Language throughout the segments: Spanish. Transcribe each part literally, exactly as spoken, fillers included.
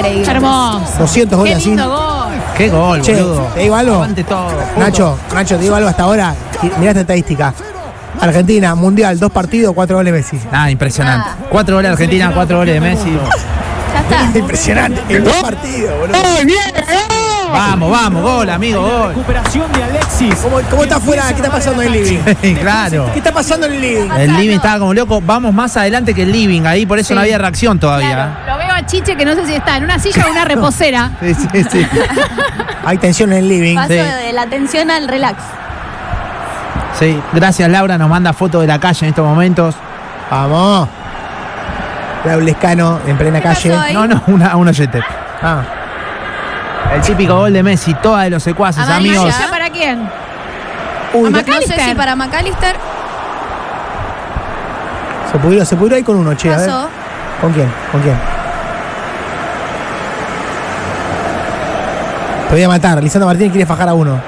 increíble. Hermoso. doscientos goles Qué así. lindo gol. Qué gol, Che, boludo. te digo algo. Aguante todo. Nacho, Nacho, te digo algo hasta ahora. Mirá esta estadística. Argentina, Mundial, dos partidos, cuatro goles Messi. Nada, impresionante. Ah. Cuatro goles de Argentina, cuatro goles de Messi. Ya está. Impresionante. En dos partidos, boludo. Vamos, vamos, gol, amigo, gol. Recuperación de Alexis. ¿Cómo, cómo está afuera? ¿Qué está pasando en el living? Claro. ¿Qué está pasando en el living? El living estaba como loco. Vamos más adelante que el living. Ahí por eso Sí. no había reacción todavía. Claro, lo veo a Chiche que no sé si está en una silla o en una reposera. Sí, sí, sí. Hay tensión en el living. Paso Sí. de la atención al relax. Sí. Gracias, Laura. Nos manda fotos de la calle en estos momentos. Vamos. Raúl Lescano en plena ¿Qué pasó calle. ahí? No, no, una, un oyente. Ah, El típico gol de Messi, toda de los secuaces, Amarilla. amigos. ¿Ya para quién? uy, A no- No sé McAllister. si para McAllister se pudrió, se pudrió ahí con uno, che. A ver. pasó. ¿Con quién? ¿Con quién? Te voy a matar. Lisandro Martínez quiere fajar a uno.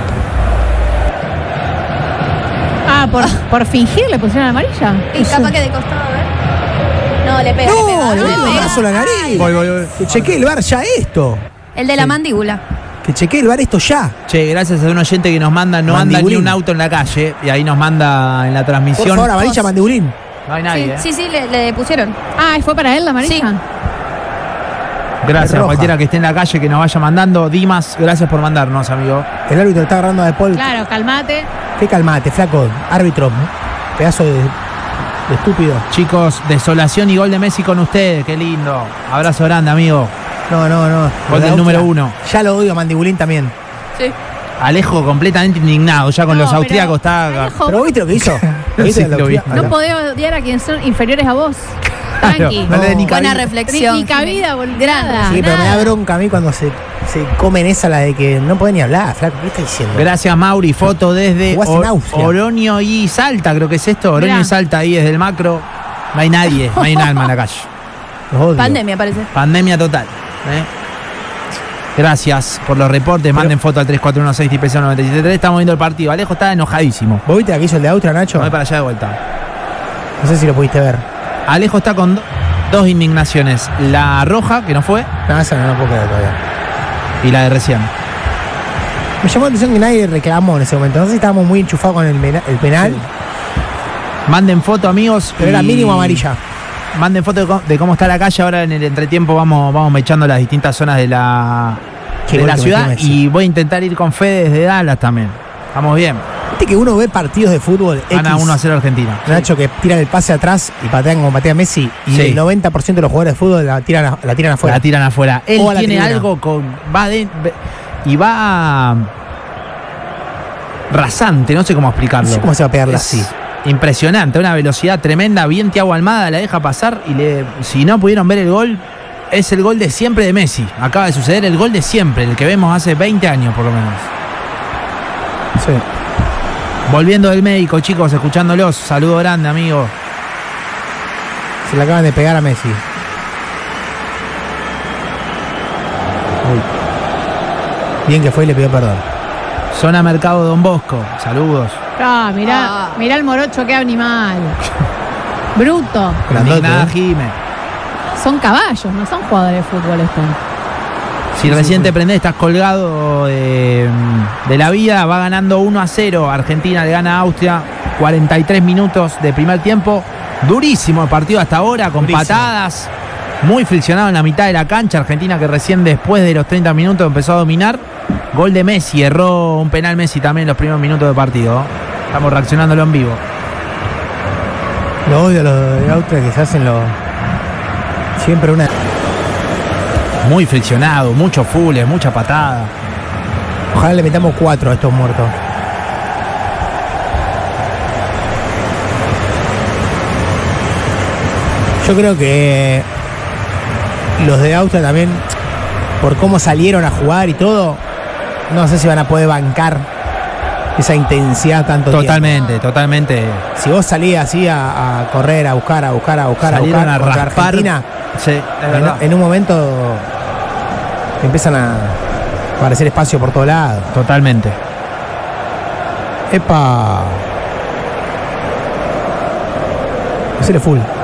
Ah, por, por fingir le pusieron amarilla. Y capaz que de costado, a ver. No, le pega, le No, pega. le no, metió un pega. brazo a la nariz. Voy, voy, voy. Que chequee el bar ya esto. El de la mandíbula. Que chequee el bar esto ya. Che, gracias a un oyente que nos manda, no anda ni Mandibulín. un auto en la calle. Y ahí nos manda en la Por transmisión. favor, amarilla mandibulín. No hay Sí, nadie, ¿eh? sí, sí, le, le pusieron. Ah, ¿fue para él la amarilla? Sí. Gracias a roja. cualquiera que esté en la calle que nos vaya mandando. Dimas, gracias por mandarnos, amigo. El árbitro está agarrando a De Paul. Claro, calmate. Qué calmate, flaco. Árbitro. Pedazo de, de estúpido. Chicos, desolación y gol de Messi con ustedes. Qué lindo. Abrazo grande, amigo. No, no, no. Gol Lo de del número Austria, uno. Ya lo odio a Mandibulín también. Sí. Alejo completamente indignado. Ya con No, los pero, austriacos está. Alejo, ¿Pero viste lo que hizo? ¿Lo viste Sí, lo lo vi. que- no podés odiar a quienes son inferiores a vos. Claro, Tranqui. no le dé ni Buena cabida. reflexión. Ni cabida, boludo. Grande. Nada, Sí, pero me da nada. bronca a mí cuando se, se comen esa la de que no pueden ni hablar, flaco. ¿Qué está diciendo? Gracias, Mauri. Foto desde Jugás en Or- Austria. Oroño y Salta, creo que es esto. Oroño Mirá. y Salta ahí desde el macro. No hay nadie, no hay un alma en la calle. Los odio. Pandemia, parece. Pandemia total. ¿eh? Gracias por los reportes. Manden foto al tres cuatro uno seis T P C nueve siete tres. Estamos viendo el partido. Alejo está enojadísimo. ¿Vos viste la que hizo el de Austria, Nacho? Voy para allá de vuelta. No sé si lo pudiste ver. Alejo está con do- dos indignaciones. La roja, que no fue, No, esa no la puedo creer todavía. y la de recién. Me llamó la atención que nadie reclamó en ese momento. No sé si estábamos muy enchufados con el, mena- el penal, Manden foto, amigos. pero era y mínimo amarilla. Manden foto de cómo, de cómo está la calle. Ahora en el entretiempo vamos, vamos echando las distintas zonas de la, Qué de gol la que ciudad. metió Messi. Y voy a intentar ir con Fede desde Dallas también. Vamos bien. Viste que uno ve partidos de fútbol Gana X, uno a cero Argentina. Nacho, que tiran el pase atrás y patean como patea Messi. Y Sí. el noventa por ciento de los jugadores de fútbol la tiran, a- la tiran afuera. La tiran afuera. Él O a la tiene tribuna. algo con. Va de, ve- y va. Rasante, no sé cómo explicarlo. No sé cómo se va a pegarla Es así. Impresionante, una velocidad tremenda. Bien Thiago Almada la deja pasar. Y le, si no pudieron ver el gol, es el gol de siempre de Messi. Acaba de suceder el gol de siempre, el que vemos hace veinte años por lo menos. Sí. Volviendo del médico, chicos, escuchándolos. Saludo grande, amigo. Se la acaban de pegar a Messi. Uy. Bien que fue y le pidió perdón. Zona Mercado Don Bosco. Saludos. Ah, mirá, Ah. mirá el morocho, qué animal. Bruto. Grandote, Indignada ¿eh? Jime. Son caballos, no son jugadores de fútbol estos. Si recién te prendés, estás colgado de, de la vida, va ganando uno a cero. Argentina le gana a Austria, cuarenta y tres minutos de primer tiempo. Durísimo el partido hasta ahora, con Durísimo. patadas. Muy friccionado en la mitad de la cancha. Argentina que recién después de los treinta minutos empezó a dominar. Gol de Messi, erró un penal Messi también en los primeros minutos de partido. Estamos reaccionándolo en vivo. Lo odio a los de Austria que se hacen los. Siempre una. Muy friccionado, muchos fules, mucha patada. Ojalá le metamos cuatro a estos muertos. Yo creo que los de Austria también, por cómo salieron a jugar y todo, no sé si van a poder bancar esa intensidad tanto tiempo. Totalmente, totalmente. Si vos salías así a, a correr, a buscar, a buscar, a buscar, Salieron a a buscar contra raspar. Argentina, Sí, es verdad. en, en un momento empiezan a aparecer espacio por todos lados. Totalmente. ¡Epa! Hacerle full.